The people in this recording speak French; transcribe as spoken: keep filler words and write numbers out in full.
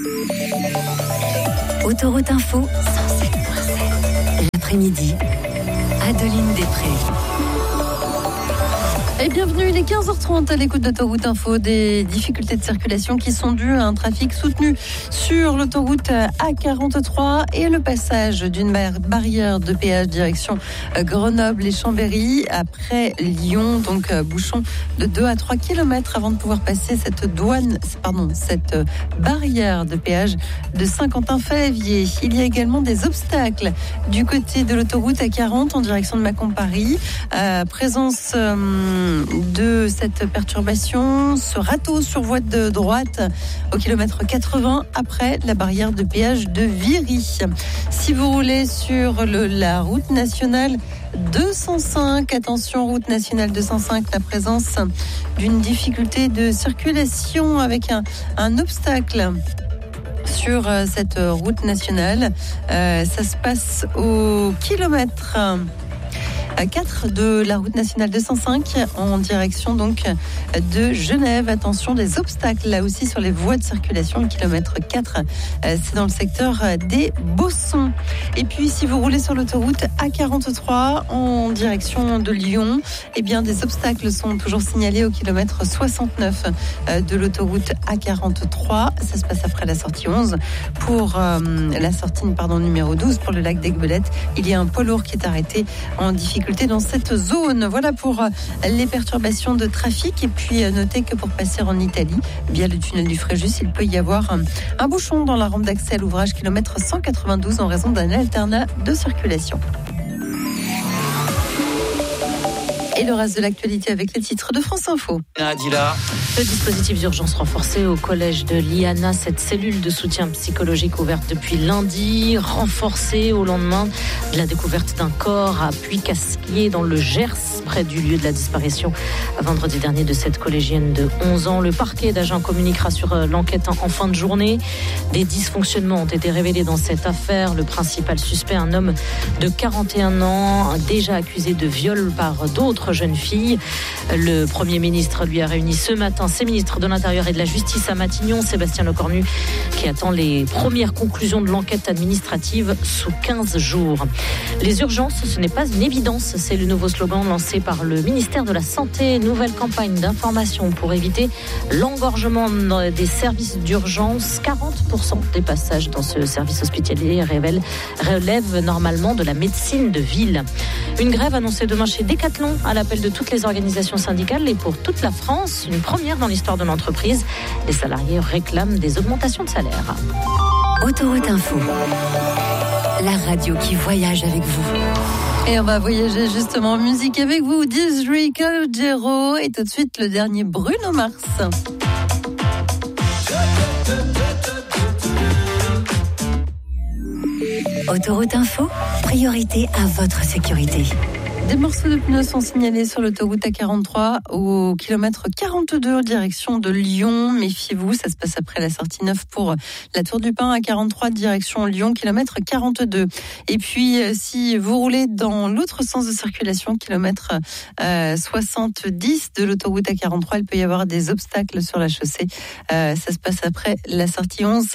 Autoroute Info, cent sept virgule sept. L'après-midi, Adeline Després. Et bienvenue, il est quinze heures trente à l'écoute d'Autoroute Info. Des difficultés de circulation qui sont dues à un trafic soutenu sur l'autoroute A quarante-trois et le passage d'une barrière de péage direction Grenoble et Chambéry après Lyon. Donc bouchon de deux à trois kilomètres avant de pouvoir passer cette douane, pardon, cette barrière de péage de Saint-Quentin-Fallavier. Il y a également des obstacles du côté de l'autoroute A quarante en direction de Mâcon-Paris. Euh, présence euh, de cette perturbation, ce râteau sur voie de droite au kilomètre quatre-vingts après la barrière de péage de Viry. Si vous roulez sur le, la route nationale deux cent cinq, attention, route nationale deux cent cinq, la présence d'une difficulté de circulation avec un, un obstacle sur cette route nationale. Euh, ça se passe au kilomètre quatre de la route nationale deux cent cinq en direction donc de Genève. Attention, des obstacles là aussi sur les voies de circulation. Le kilomètre quatre, c'est dans le secteur des Bossons. Et puis si vous roulez sur l'autoroute A quarante-trois en direction de Lyon, eh bien des obstacles sont toujours signalés au kilomètre soixante-neuf de l'autoroute A quarante-trois. Ça se passe après la sortie onze. Pour euh, la sortie pardon, numéro douze pour le lac d'Aiguebelette, il y a un poids lourd qui est arrêté en difficulté dans cette zone. Voilà pour les perturbations de trafic. Et puis notez que pour passer en Italie via le tunnel du Fréjus, il peut y avoir un, un bouchon dans la rampe d'accès à l'ouvrage kilomètre cent quatre-vingt-douze en raison d'un alternat de circulation. Et le reste de l'actualité avec les titres de France Info. Adila. Le dispositif d'urgence renforcé au collège de l'I A N A, cette cellule de soutien psychologique ouverte depuis lundi, renforcée au lendemain de la découverte d'un corps à Puy-Casquier dans le Gers, près du lieu de la disparition vendredi dernier de cette collégienne de onze ans. Le parquet d'Agen communiquera sur l'enquête en fin de journée. Des dysfonctionnements ont été révélés dans cette affaire. Le principal suspect, un homme de quarante et un ans, déjà accusé de viol par d'autres jeunes filles. Le Premier ministre lui a réuni ce matin ses ministres de l'Intérieur et de la Justice à Matignon, Sébastien Lecornu, qui attend les premières conclusions de l'enquête administrative sous quinze jours. Les urgences, ce n'est pas une évidence, c'est le nouveau slogan lancé par le ministère de la Santé. Nouvelle campagne d'information pour éviter l'engorgement des services d'urgence. quarante pour cent des passages dans ce service hospitalier révèlent, relèvent normalement de la médecine de ville. Une grève annoncée demain chez Decathlon à l'appel de toutes les organisations syndicales et pour toute la France. Une première dans l'histoire de l'entreprise. Les salariés réclament des augmentations de salaire. Autoroute Info, la radio qui voyage avec vous. Et on va voyager justement en musique avec vous. Desiree Calogero et tout de suite le dernier Bruno Mars. Autoroute Info, priorité à votre sécurité. Des morceaux de pneus sont signalés sur l'autoroute A quarante-trois au kilomètre quarante-deux en direction de Lyon. Méfiez-vous, ça se passe après la sortie neuf pour la Tour du Pin. A quarante-trois direction Lyon, kilomètre quarante-deux. Et puis, si vous roulez dans l'autre sens de circulation, kilomètre euh, soixante-dix de l'autoroute A quarante-trois, il peut y avoir des obstacles sur la chaussée. Euh, ça se passe après la sortie onze.